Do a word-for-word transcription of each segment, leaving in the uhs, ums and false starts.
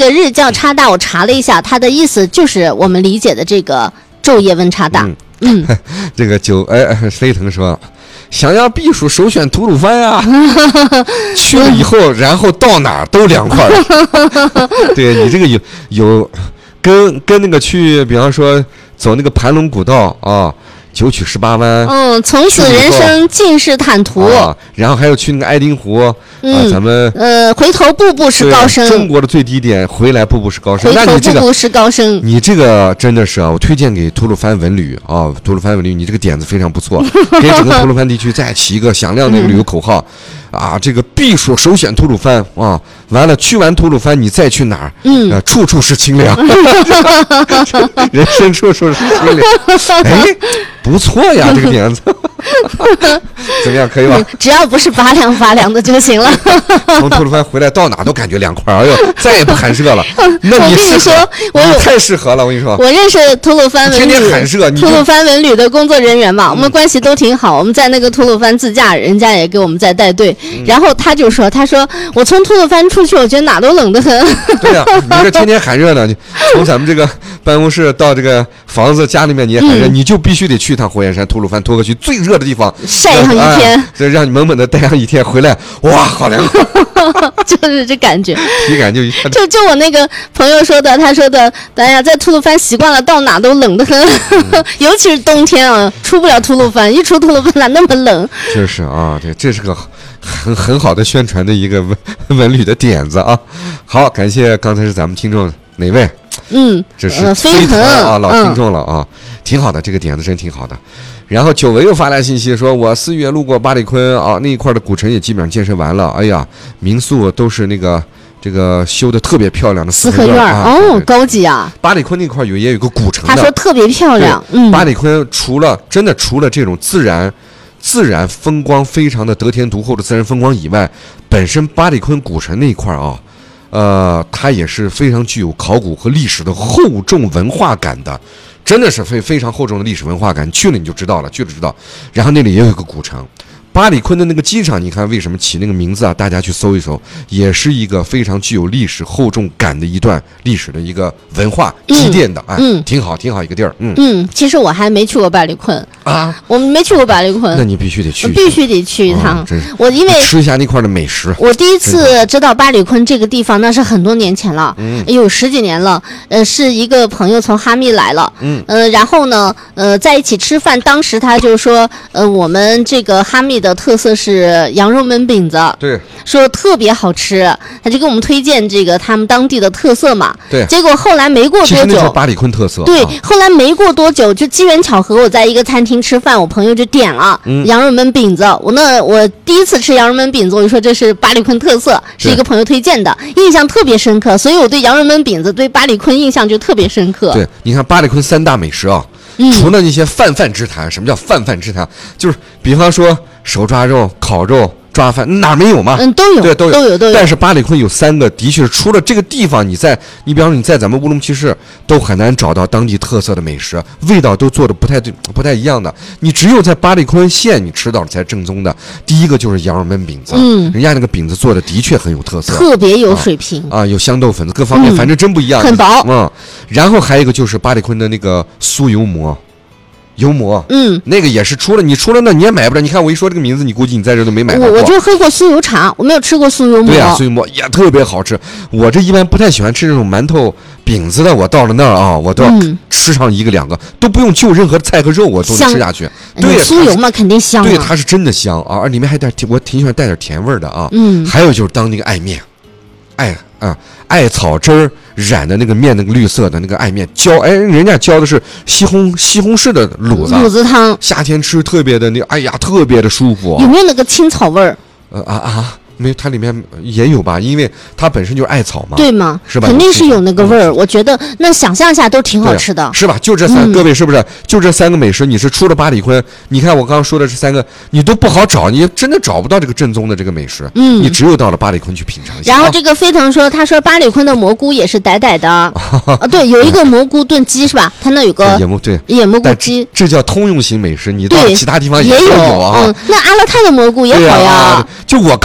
个日叫差大，我查了一下，它的意思就是我们理解的这个昼夜温差大。嗯，嗯这个九哎，飞腾说。想要避暑，首选吐鲁番呀！去了以后，然后到哪儿都凉快。对你这个有有，跟跟那个去，比方说走那个盘龙古道啊，九曲十八弯。 嗯，从此人生尽是坦途。 啊、然后还有去那个爱丁湖。 嗯、 啊，咱们呃，回头步步是高升。 中国的最低点，回来步步是高升。 回头步步是高升。 你这个真的是啊，我推荐给吐鲁番文旅啊，吐鲁番文旅，你这个点子非常不错，给整个吐鲁番地区再起一个响亮的旅游口号。嗯、啊，这个避暑首选吐鲁番啊！完了，去完吐鲁番，你再去哪儿？嗯，呃，处处是清凉，人生处处是清凉。哎，不错呀，这个点子。怎么样，可以吧？ 只要不是拔凉拔凉的就行了。 从吐鲁番回来到哪都感觉凉快，哎呦，再也不寒热了。那你是说，我你太适合了，我跟你说。 我认识吐鲁番文旅， 天天寒热， 吐鲁番文旅的工作人员嘛，我们关系都挺好。我们在那个吐鲁番自驾，人家也给我们在带队。嗯、然后他就说：“他说我从吐鲁番出去，我觉得哪都冷得很。” 对呀、啊，你这天天寒热呢，你从咱们这个办公室到这个房子家里面你也寒热，嗯、你就必须得去一趟火焰山吐鲁番托克区最热的地方。 晒上一天， 所以、啊、让你猛猛的待上一天，回来哇，好凉快， 就是这感觉， 体感就一下。 就就我那个朋友说的，他说的，哎呀，在吐鲁番习惯了，到哪都冷得很，嗯、尤其是冬天啊，出不了吐鲁番，一出吐鲁番咋那么冷？ 就是啊，对，这是个很很好的宣传的一个文文旅的点子啊。好，感谢刚才是咱们听众哪位？ 嗯， 这是呃、 飞腾啊，老听众了啊， 嗯、 挺好的，这个点子真挺好的。然后久违又发来信息说，我四月路过巴里坤啊，那一块的古城也基本上建设完了。哎呀，民宿都是那个这个修的特别漂亮的四合院啊，哦，对对高级啊！ 巴里坤那块有也有个古城的， 他说特别漂亮。嗯， 巴里坤除了真的除了这种自然自然风光非常的得天独厚的自然风光以外，本身巴里坤古城那一块啊。呃，它也是非常具有考古和历史的厚重文化感的，真的是非非常厚重的历史文化感。去了你就知道了，去了知道。然后那里也有一个古城，巴里坤的那个机场，你看为什么起那个名字啊？大家去搜一搜，也是一个非常具有历史厚重感的一段历史的一个文化积淀的， 嗯、 哎，挺好，挺好一个地儿。嗯嗯，其实我还没去过巴里坤啊，我没去过巴里坤， 那你必须得去， 必须得去一趟。 嗯、 我因为吃一下那块的美食。 我第一次知道巴里坤这个地方，那是很多年前了，嗯，有十几年了。呃，是一个朋友从哈密来了，嗯，呃，然后呢，呃，在一起吃饭，当时他就说，呃，我们这个哈密的特色是羊肉焖饼子， 对， 说特别好吃，他就给我们推荐这个他们当地的特色嘛。 对， 结果后来没过多久， 其实那是巴里坤特色。 对， 啊、 后来没过多久，就机缘巧合，我在一个餐厅吃饭，我朋友就点了、嗯、羊肉焖饼子。我那我第一次吃羊肉焖饼子，我就说这是巴里坤特色，是一个朋友推荐的，印象特别深刻，所以我对羊肉焖饼子对巴里坤印象就特别深刻。 对，你看巴里坤三大美食啊。嗯、除了那些泛泛之谈，什么叫泛泛之谈？就是比方说手抓肉、烤肉、抓饭，哪没有吗？ 嗯，都有， 对，都有， 都有，都有。 但是巴里坤有三个，的确是除了这个地方，你在你比方说你在咱们乌鲁木齐市都很难找到当地特色的美食，味道都做的不太对，不太一样的。你只有在巴里坤县你吃到了才正宗的。第一个就是羊肉焖饼子，嗯，人家那个饼子做的的确很有特色， 特别有水平啊, 啊，有香豆粉子，各方面、嗯、反正真不一样， 很薄， 嗯。然后还有一个就是巴里坤的那个酥油馍。油馍， 嗯， 那个也是除了你除了那你也买不着。你看我一说这个名字，你估计你在这都没买到过。 我我就喝过酥油茶，我没有吃过酥油馍。 对呀、啊，酥油馍也特别好吃。我这一般不太喜欢吃这种馒头饼子的，我到了那儿啊，我都要吃上一个两个，嗯、都不用就任何菜和肉，我都能吃下去。对， 酥油嘛肯定香、啊。 对，它是真的香啊，而里面还带我挺喜欢带点甜味的啊。嗯，还有就是当那个艾面，艾啊艾草汁儿。染的那个面，那个绿色的那个艾面浇，哎，人家浇的是西红西红柿的卤子， 卤子汤， 夏天吃特别的那，哎呀，特别的舒服、啊。 有没有那个青草味儿？ 呃啊啊，没有，它里面也有吧，因为它本身就是艾草嘛， 对吗？ 是吧？ 肯定是有那个味儿、嗯。我觉得那想象一下都挺好吃的， 是吧？就这三、嗯，各位是不是？就这三个美食，你是出了巴里坤，你看我刚刚说的这三个，你都不好找，你真的找不到这个正宗的这个美食。嗯，你只有到了巴里坤去品尝一下。 然后这个飞腾说，他说巴里坤的蘑菇也是歹歹的啊，对，有一个蘑菇炖鸡是吧？他那有个野蘑对野蘑菇鸡， 这叫通用型美食，你到其他地方也有有啊。 嗯，那阿勒泰的蘑菇也好呀。 就我刚刚说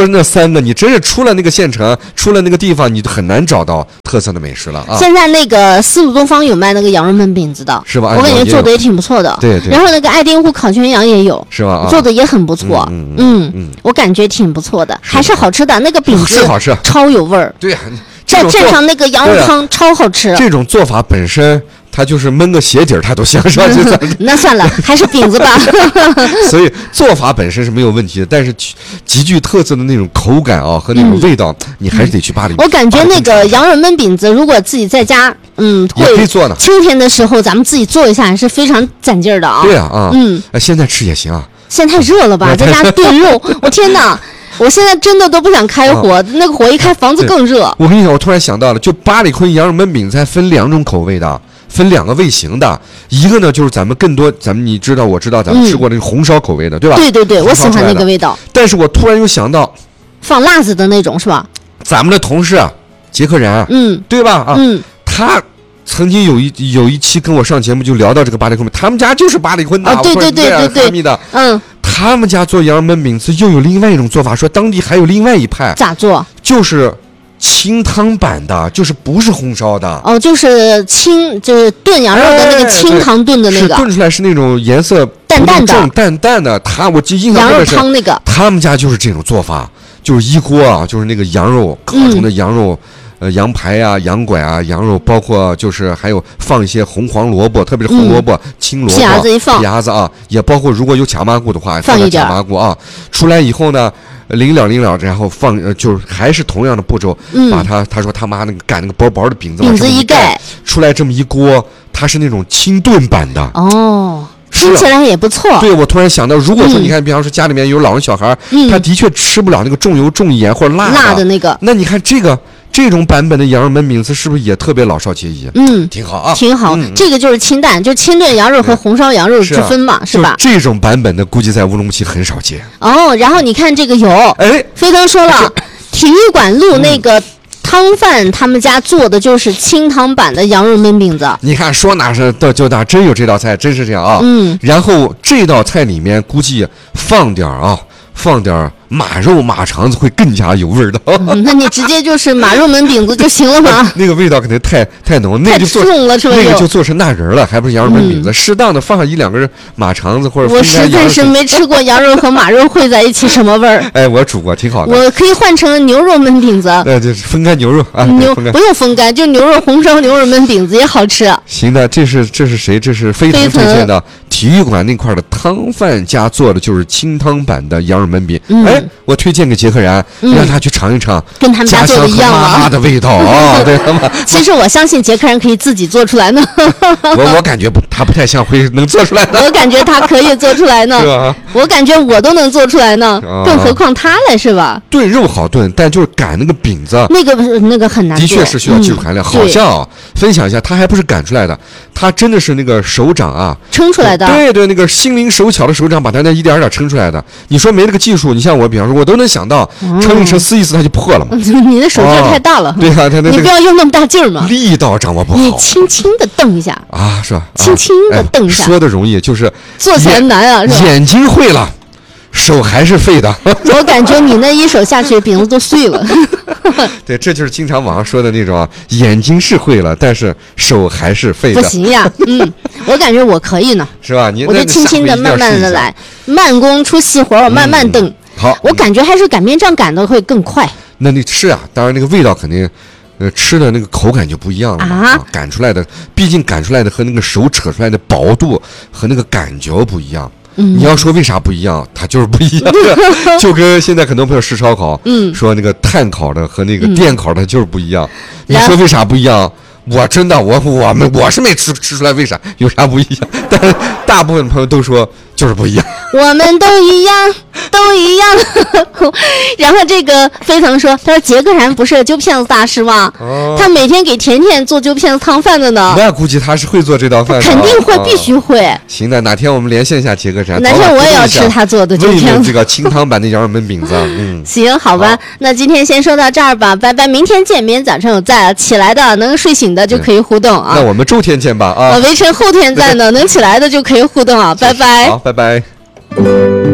说那三个，你真是出了那个县城，出了那个地方，你很难找到特色的美食了啊。 现在那个四路东方有卖那个羊肉焖饼子的， 是吧？ 我感觉做的也挺不错的。 对对。 然后那个爱丁户烤全羊也有， 是吧？ 做的也很不错。 嗯嗯嗯，我感觉挺不错的，还是好吃的。那个饼子是好吃， 超有味儿。 对呀， 再蘸上那个羊肉汤，超好吃。 这种做法本身。它就是焖个鞋底儿，它都香，是吧？ 那算了，还是饼子吧。 所以做法本身是没有问题的，但是极具特色的那种口感啊和那种味道，嗯、你还是得去巴黎。 我感觉那个羊肉焖饼子，如果自己在家，嗯， 也可以做呢。 秋天的时候，咱们自己做一下，还是非常攒劲儿的啊。 对啊啊， 嗯， 现在吃也行啊。 现在太热了吧，在家炖肉，我天哪！我现在真的都不想开火，啊、那个火一开，房子更热。 我跟你讲，我突然想到了，就巴里坤羊肉焖饼才分两种口味的，分两个味型的。一个呢，就是咱们更多，咱们你知道，我知道，咱们吃过那个红烧口味的，嗯、对吧？ 对对对，我喜欢那个味道。 但是我突然又想到， 放辣子的那种是吧？ 咱们的同事啊，杰克然， 嗯， 对吧？啊， 嗯， 他。曾经有一有一期跟我上节目就聊到这个巴里坤，他们家就是巴里坤的， 啊，对对对对对对的， 嗯， 他们家做羊肉焖饼子又有另外一种做法，说当地还有另外一派， 咋做？ 就是清汤版的，就是不是红烧的， 哦，就是清就是炖羊肉的那个清汤炖的那个， 是炖出来是那种颜色淡淡的， 淡淡的。他我记印象羊肉汤那个， 他们家就是这种做法，就是一锅啊，就是那个羊肉烤成的羊肉。嗯呃，羊排啊，羊拐啊，羊肉，包括就是还有放一些红黄萝卜，特别是红萝卜、嗯、青萝卜、 皮牙子一放， 皮牙子啊，也包括如果有卡麻菇的话， 放一点卡麻菇啊。出来以后呢，临了临了，然后放，呃、就是还是同样的步骤， 嗯、 把它他说他妈那个擀那个薄薄的饼子， 饼子一盖， 出来这么一锅，它是那种清炖版的哦。听起来也不错。 对，我突然想到，如果说你看，比方说家里面有老人小孩， 嗯、 他的确吃不了那个重油重盐或者辣的辣的那个， 那你看这个。这种版本的羊肉焖饼子是不是也特别老少皆宜？ 嗯， 挺好啊， 挺好。 嗯、 这个就是清淡，就清炖羊肉和红烧羊肉之分嘛，是, 啊、是吧？ 这种版本的估计在乌鲁木齐很少见。 哦，然后你看这个有， 哎， 飞腾说了，体育馆路那个汤饭，他们家做的就是清汤版的羊肉焖饼子。 你看说哪是的就哪，真有这道菜，真是这样啊。 嗯， 然后这道菜里面估计放点啊。放点马肉马肠子会更加有味儿的、 嗯。那你直接就是马肉焖饼子就行了吗？ 那个味道可能太太浓，那个就做重了是吧？ 那个就做成那人了，还不是羊肉焖饼子？嗯、适当的放上一两根马肠子或者。 我实在是没吃过羊肉和马肉烩在一起什么味儿。 哎，我煮过，挺好的。 我可以换成牛肉焖饼子。 呃，就是风干牛肉啊， 牛不用风干，就牛肉红烧牛肉焖饼子也好吃。 行的，这是这是谁？这是飞腾推荐的体育馆那块的汤饭家做的，就是清汤版的羊肉焖饼。 嗯、 哎。我推荐给杰克然，嗯、让他去尝一尝， 跟他们家做的一样妈妈的味道啊、哦，对吗？ 其实我相信杰克然可以自己做出来呢。 我我感觉不，他不太像会能做出来的。 我感觉他可以做出来呢， 是吧？ 我感觉我都能做出来呢，啊、更何况他嘞，是吧？ 炖肉好炖，但就是擀那个饼子， 那个那个很难做， 的确是需要技术含量。嗯、好像啊，分享一下，他还不是擀出来的，他真的是那个手掌啊撑出来的。 对对，那个心灵手巧的手掌把它那一点点撑出来的。你说没那个技术，你像我，比方说，我都能想到。撑一撑撕一撕它就破了嘛！ 你的手劲太大了， 哦、对啊，他那你不要用那么大劲儿嘛， 力道掌握不好。 你轻轻的蹬一下啊，是吧？ 轻轻的蹬一下， 哎、说的容易，就是做起来难啊，是吧？ 眼睛会了，手还是废的。 我感觉你那一手下去，饼子都碎了。 对，这就是经常网上说的那种啊，眼睛是会了，但是手还是废的。 不行呀，嗯，我感觉我可以呢， 是吧？你我就轻轻的、慢慢的来，慢工出细活，我慢慢蹬。嗯好， 我感觉还是擀面杖擀的会更快。 那你吃啊，当然那个味道肯定，呃，吃的那个口感就不一样了啊。 擀出来的，毕竟擀出来的和那个手扯出来的薄度和那个感觉不一样。 嗯， 你要说为啥不一样，它就是不一样的。就跟现在很多朋友吃烧烤， 嗯， 说那个炭烤的和那个电烤的就是不一样。 嗯、 你说为啥不一样？我真的，我我们我是没吃吃出来为啥有啥不一样，但是大部分朋友都说就是不一样。 我们都一样，都一样。然后这个飞腾说：“他说杰克然不是揪片子大师吗？ 哦、 他每天给甜甜做揪片子汤饭的呢。 那估计他是会做这道饭的， 肯定会， 哦、 必须会。 行的，哪天我们连线一下杰克然， 哪天我也要吃他做的揪片子， 这个清汤版的羊肉焖饼子。嗯， 行，好吧，好，那今天先说到这儿吧，拜拜，明天见，明天早上有在，起来的能睡醒的就可以互动啊。 那我们周天见吧啊。 呃，围城后天在呢，能起来的就可以互动啊，拜拜。 好，拜拜。